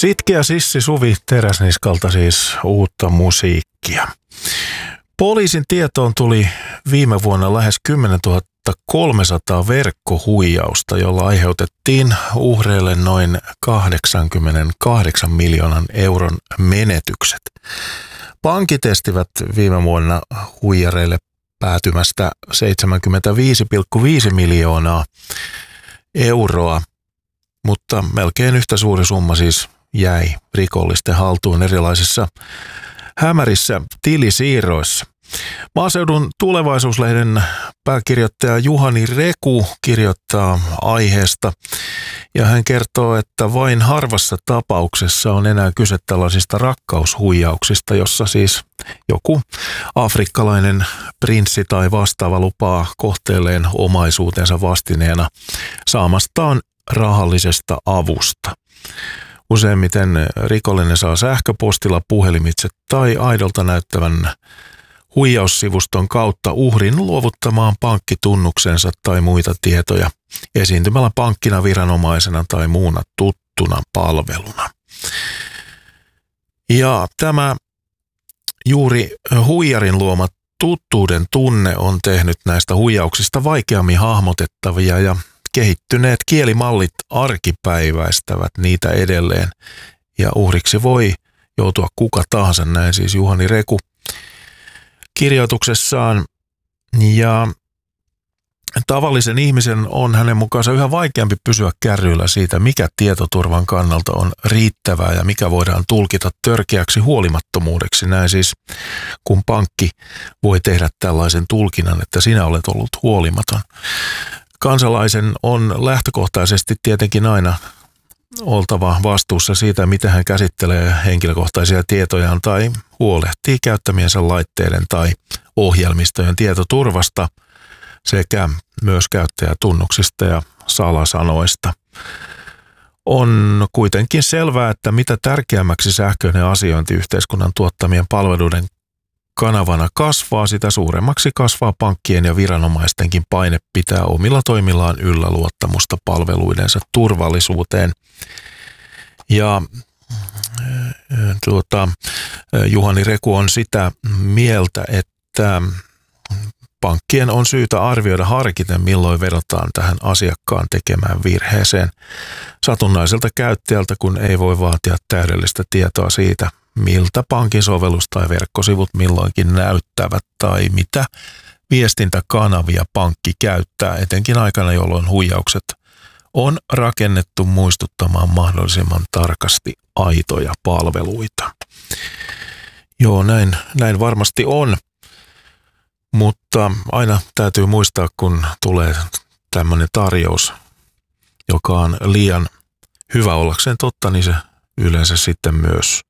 Sitkeä Sissi Suvi Teräsniskalta siis uutta musiikkia. Poliisin tietoon tuli viime vuonna lähes 10 300 verkkohuijausta, jolla aiheutettiin uhreille noin 88 miljoonan euron menetykset. Pankit estivät viime vuonna huijareille päätymästä 75,5 miljoonaa euroa, mutta melkein yhtä suuri summa siis jäi rikollisten haltuun erilaisissa hämärissä tilisiirroissa. Maaseudun Tulevaisuuslehden pääkirjoittaja Juhani Reku kirjoittaa aiheesta ja hän kertoo, että vain harvassa tapauksessa on enää kyse tällaisista rakkaushuijauksista, jossa siis joku afrikkalainen prinssi tai vastaava lupaa kohteelleen omaisuutensa vastineena saamastaan rahallisesta avusta. Useimmiten rikollinen saa sähköpostilla, puhelimitse tai aidolta näyttävän huijaussivuston kautta uhrin luovuttamaan pankkitunnuksensa tai muita tietoja esiintymällä pankkina, viranomaisena tai muuna tuttuna palveluna. Ja tämä juuri huijarin luoma tuttuuden tunne on tehnyt näistä huijauksista vaikeammin hahmotettavia ja kehittyneet kielimallit arkipäiväistävät niitä edelleen ja uhriksi voi joutua kuka tahansa, näin siis Juhani Reku kirjoituksessaan. Ja tavallisen ihmisen on hänen mukaansa yhä vaikeampi pysyä kärryillä siitä, mikä tietoturvan kannalta on riittävää ja mikä voidaan tulkita törkeäksi huolimattomuudeksi. Näin siis, kun pankki voi tehdä tällaisen tulkinnan, että sinä olet ollut huolimaton. Kansalaisen on lähtökohtaisesti tietenkin aina oltava vastuussa siitä, miten hän käsittelee henkilökohtaisia tietojaan tai huolehtii käyttämiensä laitteiden tai ohjelmistojen tietoturvasta sekä myös käyttäjätunnuksista ja salasanoista. On kuitenkin selvää, että mitä tärkeämmäksi sähköinen asiointi yhteiskunnan tuottamien palveluiden kanavana kasvaa, sitä suuremmaksi kasvaa pankkien ja viranomaistenkin paine pitää omilla toimillaan yllä luottamusta palveluidensa turvallisuuteen. Ja Juhani Reku on sitä mieltä, että pankkien on syytä arvioida harkiten, milloin vedotaan tähän asiakkaan tekemään virheeseen satunnaiselta käyttäjältä, kun ei voi vaatia täydellistä tietoa siitä, miltä pankin sovellus tai verkkosivut milloinkin näyttävät tai mitä viestintäkanavia pankki käyttää, etenkin aikana, jolloin huijaukset on rakennettu muistuttamaan mahdollisimman tarkasti aitoja palveluita. Joo, näin varmasti on, mutta aina täytyy muistaa, kun tulee tämmöinen tarjous, joka on liian hyvä ollakseen totta, niin se yleensä sitten myös